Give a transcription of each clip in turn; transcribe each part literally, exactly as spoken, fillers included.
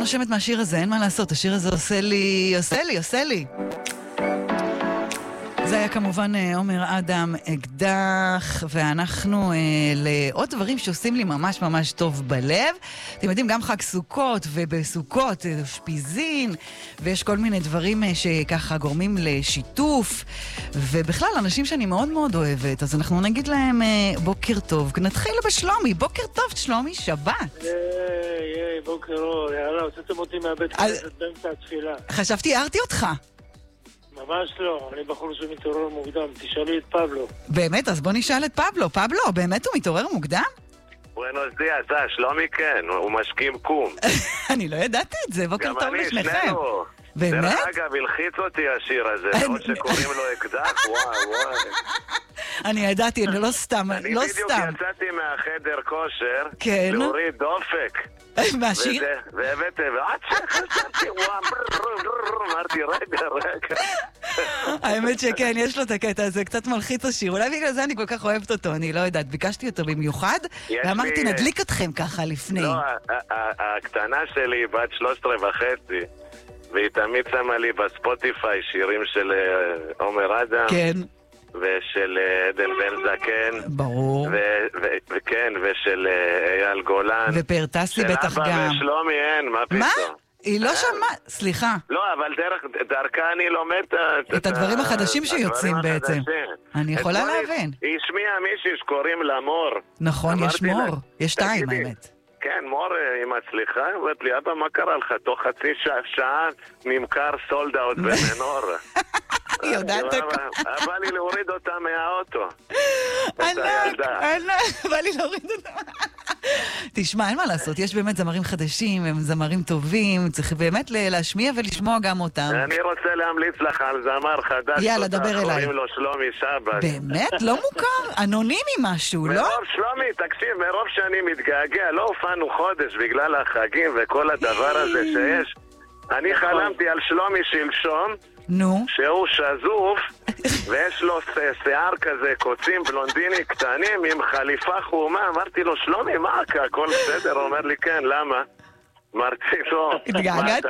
נושמת מהשיר הזה, אין מה לעשות, השיר הזה עושה לי, עושה לי, עושה לי. זה היה כמובן עומר אדם אקדח, ואנחנו אה, לעוד דברים שעושים לי ממש ממש טוב בלב. אתם יודעים, גם חג סוכות, ובסוכות שפיזין, ויש כל מיני דברים אה, שככה גורמים לשיתוף, ובכלל אנשים שאני מאוד מאוד אוהבת, אז אנחנו נגיד להם אה, בוקר טוב. נתחיל בשלומי, בוקר טוב שלומי, שבת. היי, היי, בוקר אור, יאללה, הוצאתם אותי מהבית כנסת באמצע התפילה. חשבתי, הערתי אותך. ממש לא, אני בחור שמתעורר מוקדם, תשאלי את פבלו. באמת? אז בוא נשאל את פבלו. פבלו, באמת הוא מתעורר מוקדם? בואנוס דיאס, אה, שלומי כן, הוא משכים קום. אני לא ידעתי את זה, בוקר טוב לשניכם. גם אני, שנינו. באמת? דרך אגב, הלחיץ אותי השיר הזה, עוד שקוראים לו אקדח, וואי וואי. אני ידעתי, אני לא סתם, לא סתם. אני בדיוק יצאתי מהחדר כושר, כן. להוריד דופק. מהשיר? והבאתי, ועד שחשבתי, וואו, אמרתי, רגע, רגע. האמת שכן, יש לו את הקטע הזה, קצת מלחיץ השיר. אולי בגלל זה אני כל כך אוהבת אותו, אני לא יודעת. ביקשתי אותו במיוחד, ואמרתי, נדליק אתכם ככה לפני. לא, הקטנה שלי היא בת שלוש עשרה וחצי, והיא תמיד שמה לי בספוטיפיי שירים של עומר אדם. כן. ושל עדן בן זקן. ברור. וכן, ושל אייל גולן. ופרטסי בטח גם. של אבא ושלומי אין, מה פתאום? מה? היא לא שמעה, סליחה. לא, אבל דרכה אני לומד את הדברים החדשים שיוצאים בעצם. אני יכולה להבין. היא השמיעה מישהי שקוראים לה מור. נכון, יש מור. יש שתיים, האמת. כן, מור, היא מצליחה, אומרת לי, אבא, מה קרה לך? תוך חצי שעה נמכר סולד אאוט במנור. היא יודעת הכל. בא לי להוריד אותה מהאוטו. ענק, ענק, בא לי להוריד אותה. תשמע, אין מה לעשות, יש באמת זמרים חדשים, הם זמרים טובים, צריך באמת להשמיע ולשמוע גם אותם. אני רוצה להמליץ לך על זמר חדש. יאללה, דבר אליי. קוראים לו שלומי שבת. באמת? לא מוכר? אנונימי משהו, לא? מרוב שלומי, תקשיב, מרוב שאני מתגעגע, לא הופענו חודש בגלל החגים וכל הדבר הזה שיש. אני חלמתי על שלומי שלשום, נו. שהוא שזוף, ויש לו שיער כזה, קוצים בלונדיני קטנים עם חליפה חומה. אמרתי לו, שלומי, מה? הכל בסדר? הוא אומר לי, כן, למה? אמרתי לו, התגעגעתי.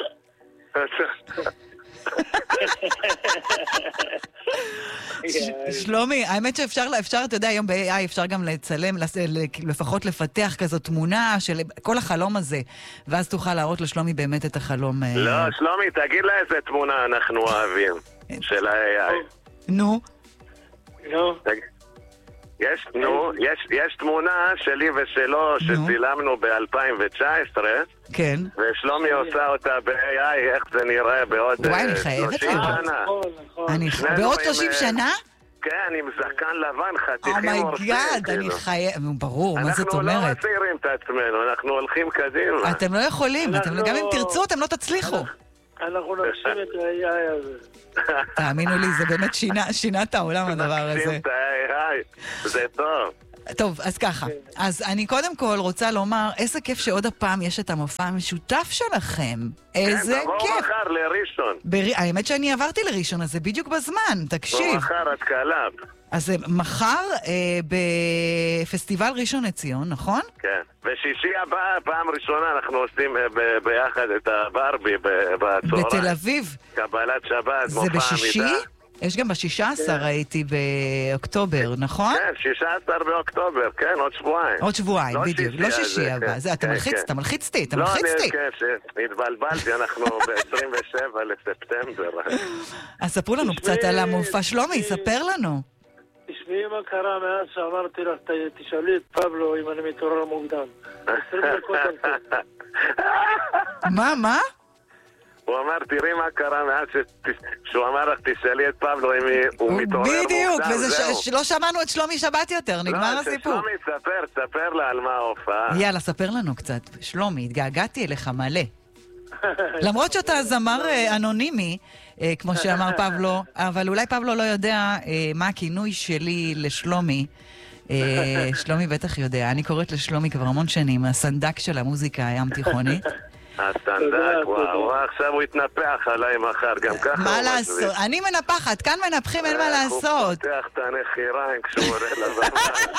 שלומי, האמת שאפשר, אפשר, אתה יודע, היום ב-איי איי אפשר גם לצלם, לפחות לפתח כזו תמונה של כל החלום הזה, ואז תוכל להראות לשלומי באמת את החלום. לא, שלומי, תגיד לה איזה תמונה אנחנו אוהבים של ה-איי איי. נו. נו. יש, נו, יש, יש תמונה שלי ושלו שצילמנו ב-אלפיים תשע עשרה. כן. ושלומי עושה אותה ב-איי איי, איך זה נראה בעוד וואי, אני חייבת לראות. אני חייבת. בעוד שלושים שנה? כן, עם זקן לבן, חתיכים הורסים. אומייגאד, אני חייבת, ברור, מה זאת אומרת? אנחנו לא מצעירים את עצמנו, אנחנו הולכים קדימה. אתם לא יכולים, גם אם תרצו, אתם לא תצליחו. אנחנו נגשים את ה-איי איי הזה. תאמינו לי, זה באמת שינה את העולם הדבר הזה. נגשים את ה-איי איי, זה טוב. טוב, אז ככה. אז אני קודם כל רוצה לומר, איזה כיף שעוד הפעם יש את המופע המשותף שלכם. איזה כיף. כן, תבואו מחר לראשון. האמת שאני עברתי לראשון הזה בדיוק בזמן, תקשיב. מחר את קלב. אז מחר בפסטיבל ראשון לציון, נכון? כן. ושישי הבא, פעם ראשונה אנחנו עושים ביחד את הברבי בצהריים. בתל אביב. קבלת שבת, זה בשישי? יש גם ב-שישה עשר הייתי באוקטובר, נכון? כן, שישה עשר באוקטובר, כן, עוד שבועיים. עוד שבועיים, בדיוק, לא שישי הבא. אתה מלחיץ, אתה מלחיץ אותי, אתה מלחיץ אותי. לא, כן, התבלבלתי, אנחנו ב-עשרים ושבעה לספטמבר. אז ספרו לנו קצת על המופע. שלומי, ספר לנו. תשמעי מה קרה מאז שאמרתי לך, תשאלי את פבלו אם אני מתעורר מוקדם. עשרים דקות על זה. מה, מה? הוא אמר, תראי מה קרה מאז שהוא אמר לך, תשאלי את פבלו אם הוא מתעורר מוקדם. בדיוק, ולא שמענו את שלומי שבת יותר, נגמר הסיפור. לא, ששלומי, ספר, ספר לה על מה ההופעה. יאללה, ספר לנו קצת. שלומי, התגעגעתי אליך מלא. למרות שאתה זמר אנונימי, כמו שאמר פבלו, אבל אולי פבלו לא יודע מה הכינוי שלי לשלומי. שלומי בטח יודע, אני קוראת לשלומי כבר המון שנים, הסנדק של המוזיקה הים תיכונית. הסטנדק, וואו, עכשיו הוא יתנפח עליי מחר, גם ככה. מה לעשות? אני מנפחת, כאן מנפחים, אין מה לעשות. הוא פותח את הנחיריים כשהוא עולה לבמה.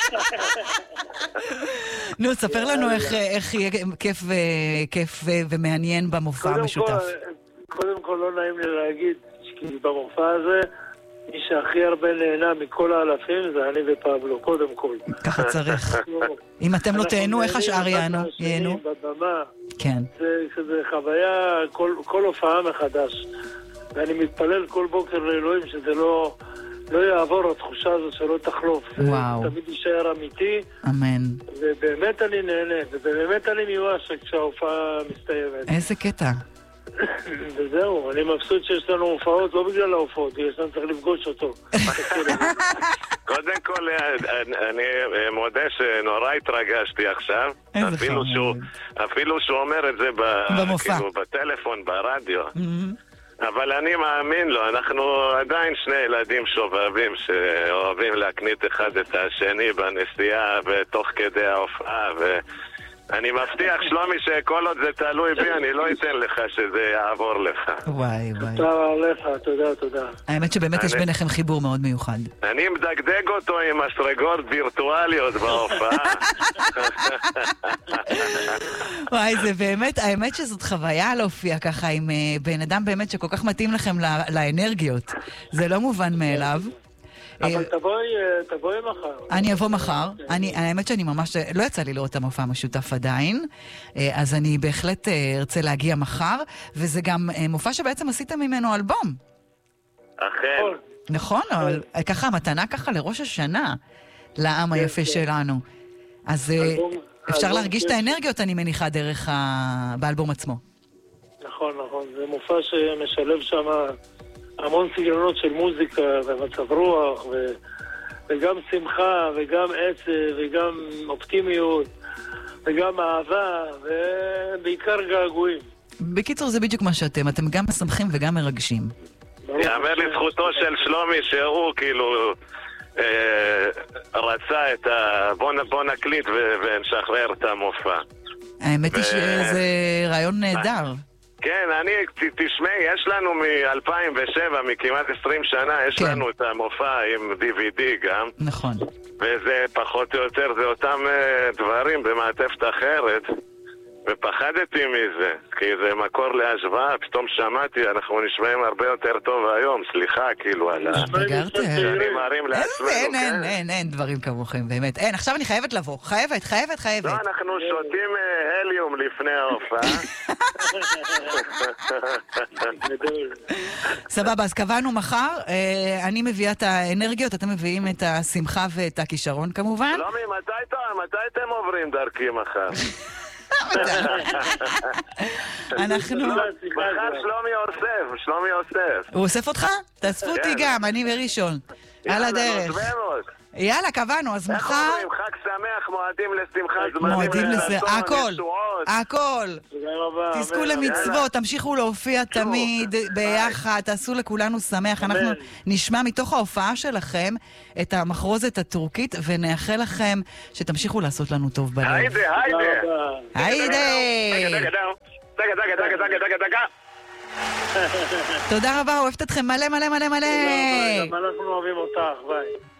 נו, ספר לנו איך יהיה כיף ומעניין במופע המשותף. קודם כל לא נעים לי להגיד, כי במופע הזה, מי שהכי הרבה נהנה מכל האלפים זה אני ופבלו, קודם כל. ככה צריך. אם אתם לא תהנו, איך השאר ייהנו? בבמה. כן. זה חוויה, כל הופעה מחדש. ואני מתפלל כל בוקר לאלוהים שזה לא יעבור, התחושה הזו שלא תחלוף. וואו. תמיד יישאר אמיתי. אמן. ובאמת אני נהנה, ובאמת אני מיואש כשההופעה מסתיימת. איזה קטע. וזהו, אני מבסוט שיש לנו הופעות, לא בגלל ההופעות, יש לנו צריך לפגוש אותו. קודם כל, אני מודה שנורא התרגשתי עכשיו. אפילו שהוא אומר את זה בטלפון, ברדיו. אבל אני מאמין לו, אנחנו עדיין שני ילדים שובבים שאוהבים להקנית אחד את השני בנסיעה ותוך כדי ההופעה ו... אני מבטיח, שלומי, שכל עוד זה תלוי בי, אני לא אתן לך שזה יעבור לך. וואי, וואי. תודה עליך, תודה, תודה. האמת שבאמת יש ביניכם חיבור מאוד מיוחד. אני מדגדג אותו עם אסטרגות וירטואליות בהופעה. וואי, זה באמת, האמת שזאת חוויה להופיע ככה עם בן אדם באמת שכל כך מתאים לכם לאנרגיות. זה לא מובן מאליו. אבל תבואי, תבואי מחר. אני אבוא מחר. האמת שאני ממש, לא יצא לי לראות את המופע המשותף עדיין, אז אני בהחלט ארצה להגיע מחר, וזה גם מופע שבעצם עשיתם ממנו אלבום. אכן. נכון, אבל ככה, מתנה ככה לראש השנה, לעם היפה שלנו. אז אפשר להרגיש את האנרגיות, אני מניחה, דרך באלבום עצמו. נכון, נכון. זה מופע שמשלב שם המון סגנונות של מוזיקה ומצב רוח, ו... וגם שמחה, וגם עצב, וגם אופטימיות, וגם אהבה, ובעיקר געגועים. בקיצור, זה בדיוק מה שאתם. אתם גם משמחים וגם מרגשים. יאמר לזכותו של שלומי שהוא כאילו אה, רצה את ה... בוא נקליט ו... ונשחרר את המופע. האמת היא ו... שזה רעיון נהדר. כן, אני, תשמעי, יש לנו מ-אלפיים ושבע, מכמעט עשרים שנה, יש כן. לנו את המופע עם די וי די גם. נכון. וזה פחות או יותר, זה אותם uh, דברים במעטפת אחרת. ופחדתי מזה, כי זה מקור להשוואה, פתאום שמעתי, אנחנו נשמעים הרבה יותר טוב היום, סליחה, כאילו, על ה... בגרתם. שאני מרים לעצמנו, אין, כן. אין, אין, אין דברים כמוכם, באמת. אין, עכשיו אני חייבת לבוא, חייבת, חייבת, חייבת. לא, אנחנו שותים הליום לפני ההופעה. סבבה, אז קבענו מחר, אני מביאה את האנרגיות, אתם מביאים את השמחה ואת הכישרון כמובן. לא, מתי אתם עוברים דרכי מחר? אנחנו... מחר שלומי אוסף, שלומי אוסף. הוא אוסף אותך? תאספו אותי גם, אני בראשון. על הדרך. יאללה, קבענו, אז מחר... איך אומרים, חג שמח, מועדים לשמחה, זמנים... מועדים לזה, הכל, הכל. תזכו למצוות, תמשיכו להופיע תמיד ביחד, תעשו לכולנו שמח. אנחנו נשמע מתוך ההופעה שלכם את המחרוזת הטורקית, ונאחל לכם שתמשיכו לעשות לנו טוב בלב. היידה, היידה. היידה. תודה רבה, אוהבת אתכם מלא מלא מלא מלא. גם אנחנו אוהבים אותך, ביי.